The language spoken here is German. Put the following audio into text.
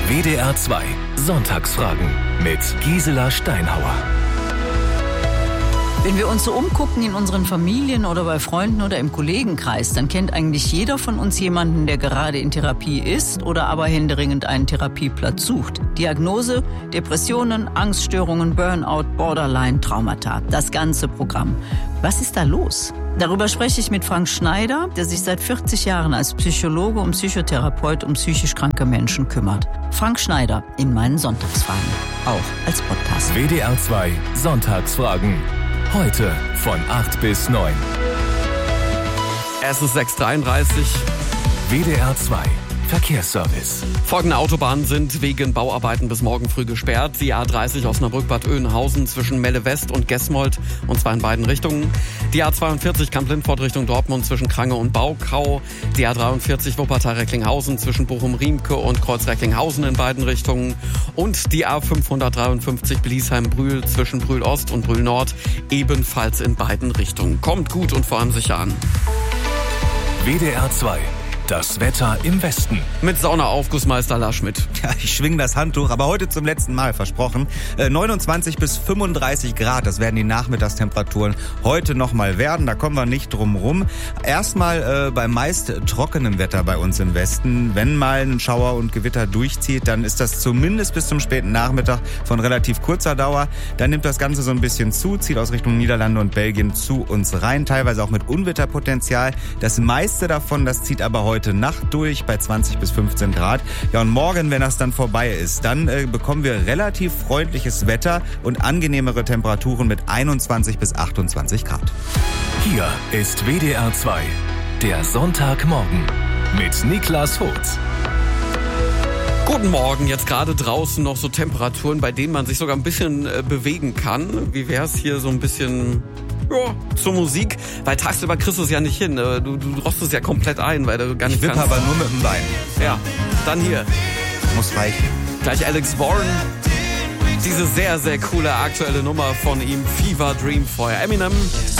WDR 2 Sonntagsfragen mit Gisela Steinhauer. Wenn wir uns so umgucken in unseren Familien oder bei Freunden oder im Kollegenkreis, dann kennt eigentlich jeder von uns jemanden, der gerade in Therapie ist oder aber händeringend einen Therapieplatz sucht. Diagnose: Depressionen, Angststörungen, Burnout, Borderline, Traumata. Das ganze Programm. Was ist da los? Darüber spreche ich mit Frank Schneider, der sich seit 40 Jahren als Psychologe und Psychotherapeut um psychisch kranke Menschen kümmert. Frank Schneider in meinen Sonntagsfragen. Auch als Podcast. WDR 2 Sonntagsfragen. Heute von 8 bis 9. Es ist 6:33. WDR 2 Verkehrsservice. Folgende Autobahnen sind wegen Bauarbeiten bis morgen früh gesperrt. Die A30 Osnabrück-Bad Oeynhausen zwischen Melle-West und Gesmold, und zwar in beiden Richtungen. Die A42 Kamp-Lindfort Richtung Dortmund zwischen Krange und Baukau. Die A43 Wuppertal-Recklinghausen zwischen Bochum-Riemke und Kreuz-Recklinghausen in beiden Richtungen. Und die A553 Bliesheim-Brühl zwischen Brühl-Ost und Brühl-Nord ebenfalls in beiden Richtungen. Kommt gut und vor allem sicher an. WDR 2 Das Wetter im Westen. Mit Saunaaufgussmeister Lars Schmidt. Ja, ich schwinge das Handtuch, aber heute zum letzten Mal, versprochen. 29 bis 35 Grad, das werden die Nachmittagstemperaturen heute noch mal werden. Da kommen wir nicht drum rum. Erstmal bei meist trockenem Wetter bei uns im Westen. Wenn mal ein Schauer und Gewitter durchzieht, dann ist das zumindest bis zum späten Nachmittag von relativ kurzer Dauer. Dann nimmt das Ganze so ein bisschen zu, zieht aus Richtung Niederlande und Belgien zu uns rein. Teilweise auch mit Unwetterpotenzial. Das meiste davon, das zieht aber heute Nacht durch bei 20 bis 15 Grad. Ja, und morgen, wenn das dann vorbei ist, dann bekommen wir relativ freundliches Wetter und angenehmere Temperaturen mit 21 bis 28 Grad. Hier ist WDR 2 der Sonntagmorgen mit Niklas Holz. Guten Morgen, jetzt gerade draußen noch so Temperaturen, bei denen man sich sogar ein bisschen bewegen kann. Wie wär's hier so ein bisschen zur Musik? Weil tagsüber kriegst du es ja nicht hin. Du rostest ja komplett ein, weil du gar nicht kannst. Ich wippe aber nur mit dem Bein. Ja, dann hier. Muss reichen. Gleich Alex Warren. Diese sehr, sehr coole aktuelle Nummer von ihm, Fever Dream Feuer. Eminem